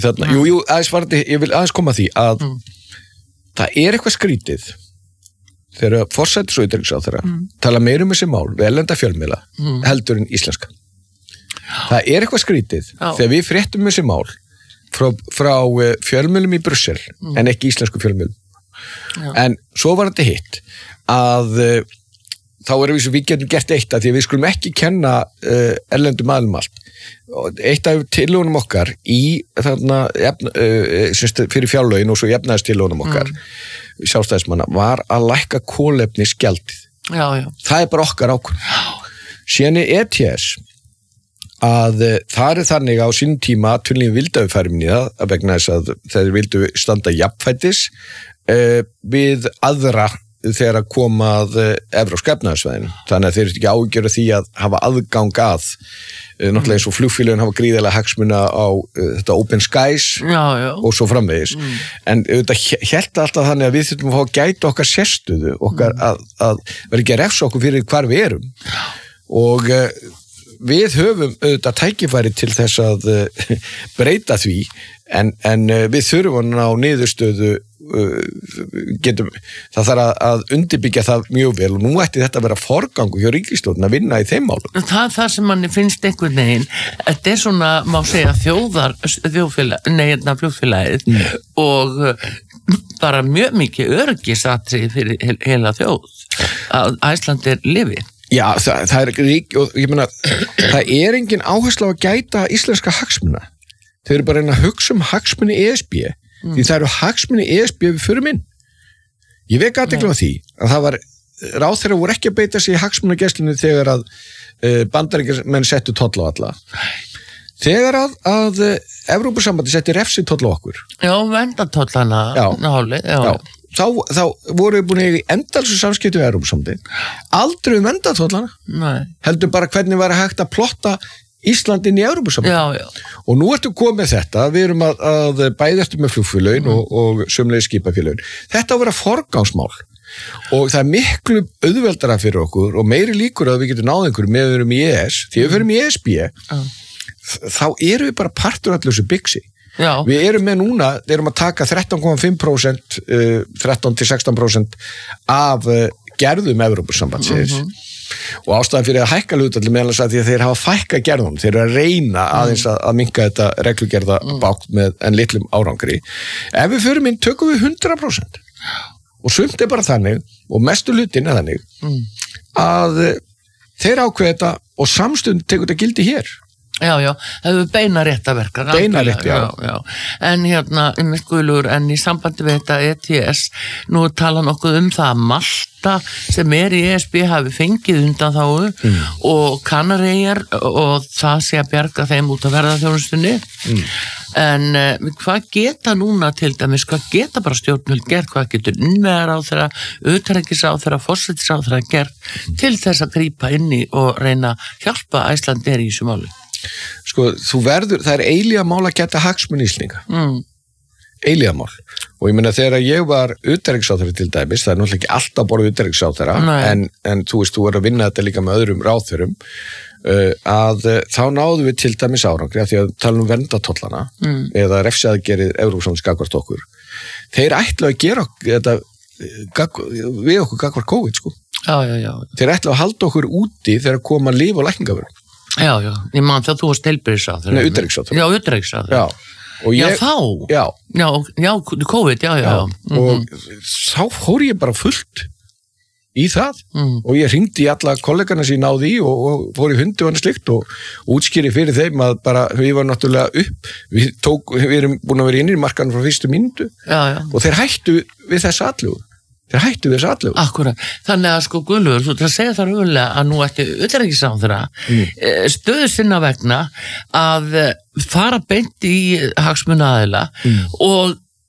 þarna, jú, ég vil aðeins koma að því að það eitthvað skrítið þegar forsætis- og utanríkisráðherra tala meira þessi mál við erlenda fjölmiðla heldur en íslenska. Það eitthvað skrítið þegar við fréttum þessi mál frá fjölmiðlum í Brussel en ekki íslensku fjölmiðlum. En svo var þetta hitt að þá við getum gert eitt að því að við skulum ekki kenna erlendum aðilum allt. Eitt af tillögunum okkar í þarna fyrir fjárlögin og svo jafnaðarstillögunum okkar sjálfstæðismanna var að lækka kolefnisgjaldið. Það bara okkar ákvörðun. Síðan ETS að það þannig á sínum tíma að tullin vildu að við færum í það að vegna þess að þeir vildu standa jafnfætis við aðra þegar að koma að evrópska efnahagsvæðinu. Þannig að þeir ekki ágjöra því að hafa aðgang að náttúrulega eins og flugfélögin hafa gríðarlega hagsmuna á þetta Open Skies og svo framvegis. En þetta hélt alltaf þannig að við þurfum að fá að gæta okkar sérstöðu okkar að vera ekki að refsa okkur fyrir hvar við erum. Og við höfum auðvitað tækifæri til þess að breyta því en við þurfum á niðurstöðu það þarf að undirbyggja það mjög vel og nú ætti þetta að vera forgangu hjá ríkisstjórn að vinna í þeim málum. Það sem manni finnst einhvern veginn, þetta svona má segja flugfélagið og bara mjög mikið öryggisatriði fyrir heila þjóð að Æsland lifi. Já, það rík og ég meina, það engin áhersla á að gæta íslenska hagsmuna. Þau bara að hugsa hagsmuni ESB því það hagsmuni ESB við förum inn. Ég vek athygli á því að það var ráðherrar voru ekki að beita sig í hagsmunagæslunni þegar að Bandaríkjamenn settu tolla á alla. Þegar að Evrópusambandið setti refsitolla á okkur. Já, verndartollana náli. Þá voru við búin að eiga í endalsu samskipti við Evrópusambandið. Aldrei verndartollana. Heldur bara hvernig var hægt að plotta Íslandin í Evrópusambandið. Og nú ertu komið þetta, við erum að bæði eftir með flugfélögin og sömulegis skipafélögin. Þetta að vera forgangsmál og það miklu auðveldara fyrir okkur og meiri líkur að við getum náð einhverju með við erum í ES. Því við förum í ESB, þá erum við bara partur allir þessu byggsi. Við erum með núna, við erum að taka 13,5%, 13-16% af gerðum Evrópusambandsins. Og ástæðan fyrir að hækka hlutfallið meðal að því að þeir hafa fækka gerðunum, þeir eru að reyna aðeins að minnka þetta reglugerða bátt með en litlum árangri. Ef við förum inn, tökum við 100%. Og sumt bara þannig, og mestu hlutin þannig, að þeir ákveða þetta og samstund tekur þetta gildi hér. Já, það hefur beina rétt að verka. Beina rétt, já. En Guðlaugur, en í sambandi við þetta ETS, nú tala nokkuð það að Malta sem í ESB hafi fengið undan þá og Kanaríeyjar og það sé að bjarga þeim út af ferðaþjónustunni. En hvað geta núna til dæmis, hvað geta bara stjórnvöld gert, hvað getur innviðaráðherra, utanríkisráðherra, forsætisráðherra gert til þess að grípa inn í og reyna að hjálpa Æslandir í þessu máli? Sko, það eilífamál að geta hagsmuni Íslendinga. Eilífamál. Og ég meina þegar ég var utanríkisráðherra til dæmis, það náttúrulega ekki alltaf borðið utanríkisráðherra, en þú veist, þú er að vinna þetta líka með öðrum ráðherrum, að þá náðum við til dæmis árangri, af því að tala verndartollana, eða refsiaðgerið Evrópusambandið gagnvart okkur. Þeir ætla að gera þetta við okkur gagnvart COVID, sko. Já. Þeir ætla að halda okkur úti þegar koma lyf og lækningavörur. Já, ég man þegar þú varst heilbrigðisráðherra. Nei, utanríkisráðherra. Já, utanríkisráðherra. Já, þá? Já, COVID, já. Og þá fór ég bara fullt í það og ég hringdi í alla kollegana sem ég náði í og fór í hundi og annað slikt og útskýri fyrir þeim að bara við varum náttúrulega upp. Við erum búin að vera inn í markanum frá fyrstu mínútu og þeir hættu við þessa allugu. Akkúrat. Þannig að sko Guðlaugur, þú ætlar að segja það raunverulega að nú ætti utanríkisráðherra stöðu sinna vegna að fara beint í hagsmunaaðila og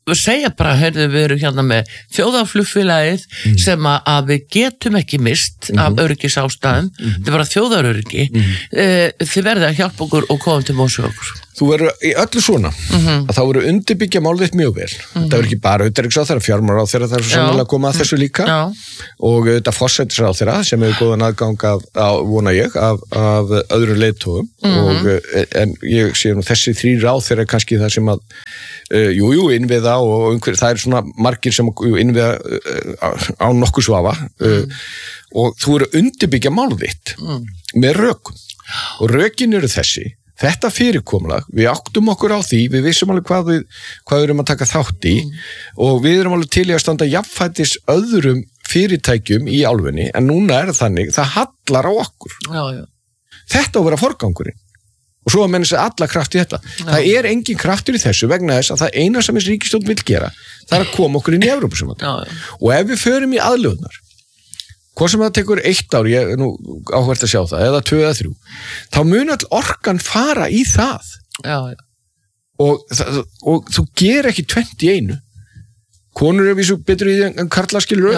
segja bara, heyrðu, við erum hérna með þjóðarflugfélagið sem að við getum ekki mist af öryggisástæðum, þetta er bara þjóðaröryggi, þið verðið að hjálpa okkur og koma til móts við okkur. Þú verður í öllu svona að þá verður undirbyggja mál þitt mjög vel. Þetta verður ekki bara utanríkisráðherra, fjármálaráðherra, það er svo sannlega að koma að þessu líka og þetta forsætisráðherra sem hefur góðan aðgang vona ég, af öðrum leiðtogum og en ég sé nú þessi 3 ráðherra kannski það sem að innviða og umhverju, það er svona margir sem innviða á nokkuð svafa og þú verður undirbyggja mál þitt með rökum og rökin eru þessi. Þetta fyrirkomulag, við áttum okkur á því, við vissum alveg hvað við erum að taka þátt í og við erum alveg til í að standa jafnfætis öðrum fyrirtækjum í álfunni en núna er þannig, það hallar á okkur. Já. Þetta á að vera forgangurinn og svo að menna sér alla kraft í þetta. Það er engin kraftur í þessu vegna þess að það eina sem þessi ríkisstjórn vill gera, það er að koma okkur inn í Evrópusambandið. Og ef við förum í aðlögunar, hvað sem það tekur 1 ár, ég er nú áhvert að sjá það, eða 2 eða 3, þá mun all orkan fara í það. Já. Og þú ger ekki 20 í einu. Konur er vísu betur í því en karlar skilur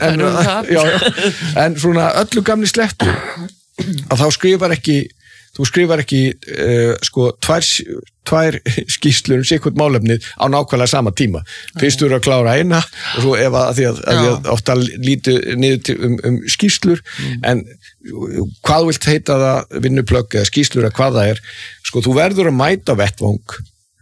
en svona öllu gamli slettu að þá þú skrifar ekki tvær skýrslur sikkert málefnið á nákvæmlega sama tíma. Fyrst þú eru að klára eina og svo ef að því að ofta lítið niður skýrslur en hvað vilt heita það vinnuplögg eða skýrslur eða hvað það er þú verður að mæta vettvang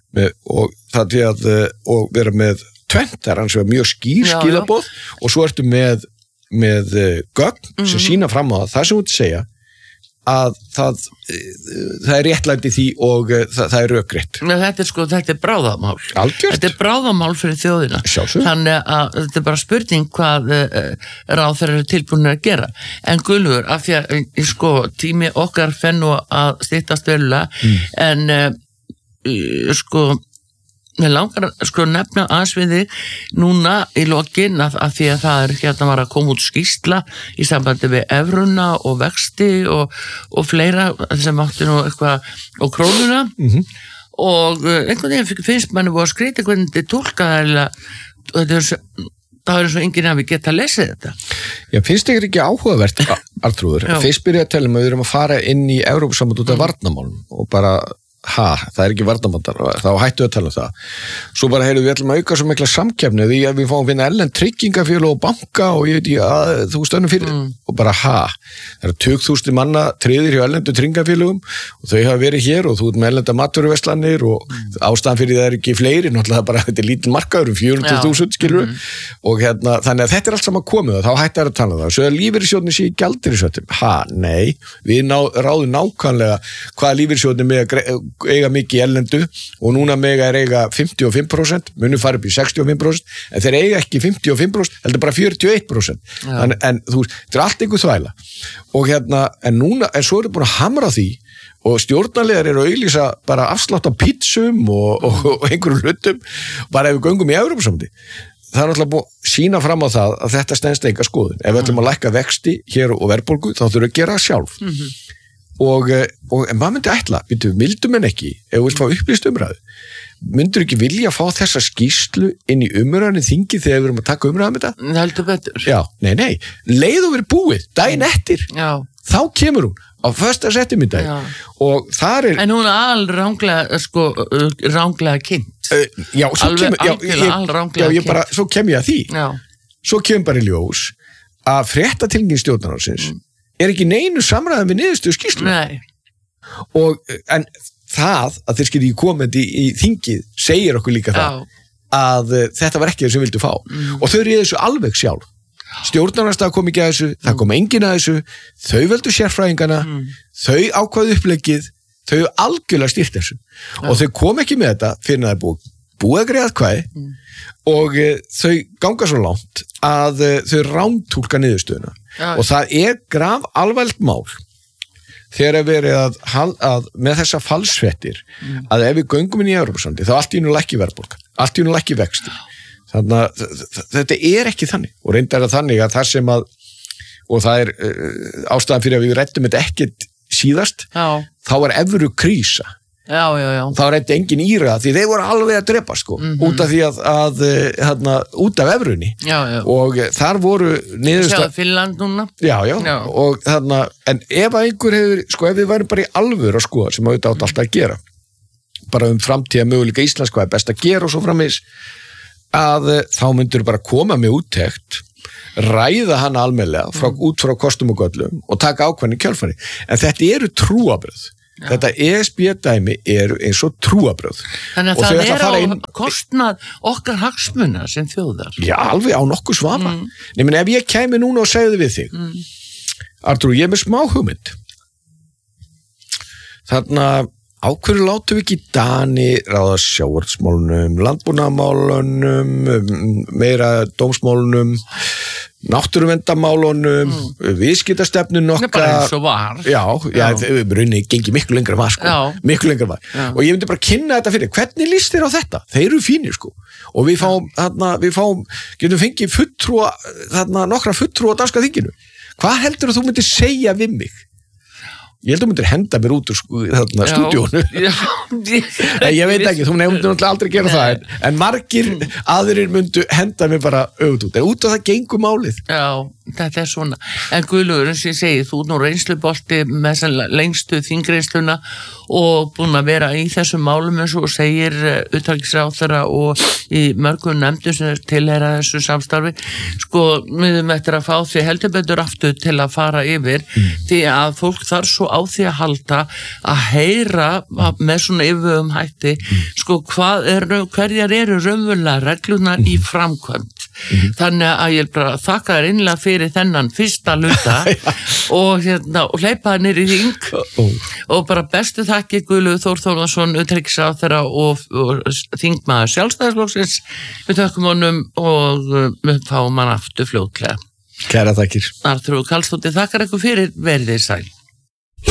og vera með tvennt hans vegar mjög skýr skilaboð og svo ertu með gögn sem sína fram á það sem þú ert að segja að það er réttlæti því og það er rökrétt. Þetta er bráðamál. Algjört. Þetta er bráðamál fyrir þjóðina. Sjálfsög. Þannig að þetta er bara spurning hvað ráðherrar eru tilbúinir að gera. En Guðlaugur, af því að tími okkar fer nú að styttast verulega, en mér langar nefna aðeins við þig núna í lokin að því að það er hérna var að koma út skýrsla í sambandi við evruna og vexti og fleira sem átti nú eitthvað og krónuna og einhvern veginn finnst manni búið að skrýta hvernig þetta tólka það er svo enginn að við geta að lesa þetta. Já, finnst þér ekki áhugavert, Arnþrúður? Fyrst byrja að tala við erum að fara inn í Evrópusamband út af varnarmálum og bara það er ekki varnarmandar, þá hættu að tala um það. Svo bara heyrðu við ætlum að auka svo mikla samkeppni því að við fáum að finna erlend tryggingafélag og banka og ég veit ég að þú stönnum fyrir og bara það eru 20.000 manna tryggðir hjá erlendu tryggingafélagum og þau hafa verið hér og þú ert með erlenda matvöruverslanir og ástæðan fyrir það er ekki fleiri, náttúrulega bara þetta er lítil markaður 400.000 skilur og þannig að þetta er allt saman komið og þá hættu að tala um það. Svo að lífeyrissjóðnir sé í gjaldeyrisvöttum. Nei, við ráðum nákvæmlega hvaða lífeyrissjóðnir með eiga mikið erlendu og núna mega eiga 55%, munu fara upp í 65% en þeir eiga ekki 55%, heldur bara 41%. En þú veist, þetta er allt einhver þvæla og en svo eru búin að hamra því og stjórnarlegar eru að auglýsa bara afslátt á pítsum og einhverjum hlutum bara ef við göngum í Evrópusambandi. Það er náttúrulega búin að sína fram á það að þetta stenst enga skoðun. Ef við ætlum að lækka vexti hér og verðbólgu þá þurfum við að gera það sjálf. En maður myndi ætla, vildum en ekki ef þú vilt fá upplýst umræðu myndur ekki vilja fá þessa skýrslu inn í umræðinu þingi þegar við erum að taka umræðum þetta? Heldur betur. Já, nei, leið og verið búið daginn eftir, þá kemur hún á fösta setjumindagi og þar er en hún er ránglega kynnt svo kem ég að því svo kemur bara í ljós að fréttatilkynningin stjórnarráðsins er ekki neinu samræðan við niðurstöðu skýrslu. En það að þeir skilji komið í þingið segir okkur líka það að þetta var ekki það sem vildu fá og þau eru í þessu alveg sjálf. Stjórnarnarstað kom ekki að þessu, það kom enginn að þessu, þau veldu sérfræðingana, þau ákvaðu uppleggið, þau algjörlega stýrt þessu og þau kom ekki með þetta fyrir að það er búið að greiða atkvæði og þau ganga svo langt að þau rántúlka niðurstöðuna og það er graf alvarlegt mál þegar verið að með þessa falsfréttir að ef við göngum inn í Evrópusambandið þá allt í einu lækki verðbólga, allt í einu lækki vexti. Þannig að þetta er ekki þannig og reyndar að þannig að það sem að og það er ástæðan fyrir að við ræddum þetta ekkert síðast þá er evru krísa Já. þá reyndi engin íra því þeir voru alveg að drepa sko, út af því út af evrunni og þar voru Sjáðu Finnland núna Já. Og en ef að einhver hefur, sko, ef við værum bara í alvöru að skoða, sem auðvitað átt alltaf að gera bara framtíða möguleika Íslands, hvað best að gera og svo framvegis, að þá myndur bara koma með úttekt, ræða hana almennilega út frá kostum og göllum og taka ákveðni kjölfari. En þetta eru trúabröð. Þetta ESB-dæmi eru eins og trúabröð. Þannig að það er á kostnað okkar hagsmuna sem þjóðar. Já, alveg á nokkuð svafa. Nei, menn ef ég kæmi núna og segði við þig, Artúr, ég er með smá hugmynd. Þarna á hverju látum við ekki Dani ráða sjávarútvegsmálunum, landbúnaðarmálunum, meira dómsmálunum, náttúruverndarmálunum, viðskiptastefnun okkar. Bara eins og var. Já, runni gengi miklu lengra var, sko. Miklu lengra var. Og ég myndi bara kynna þetta fyrir. Hvernig líst þér á þetta? Þeir eru fínir, sko. Og við getum fengið fulltrúa, nokkra fulltrúa á danska þinginu. Hvað heldur þú myndir segja við mig? Ég held að þú myndir henda mér út úr stúdíónu. Ég veit ekki, þú myndir náttúrulega aldrei gera það, en margir aðrir myndu henda mér bara út. En út af það gengur málið. Já, þetta er svona. En Guðlaugur, eins og ég segi, þú nú reynslubolti með þessa lengstu þingreysluna og búin að vera í þessum málum eins og segir utanríkisráðherra og í mörgum nefndum sem tilheyra þessu samstarfi. Sko, við eftir að fá því heldur betur aftur til að fara yfir því að fólk þarf svo á því að halda að heyra með svona yfirvegum hætti sko hverjar eru raunverulega reglunar í framkvæmd. Þannig að ég bara þakka þér innlega fyrir þennan fyrsta hluta og hleypa það niður í þing og bara bestu þakki Guðlaugur Þór Þórðarson, utanríkisráðherra og þingmaður Sjálfstæðisflokksins. Við þökkum honum og við fáum hann aftur fljótlega. Kæra þakkir. Arnþrúður Karlsdóttir þakkar ykkur fyrir, verið þið sæl.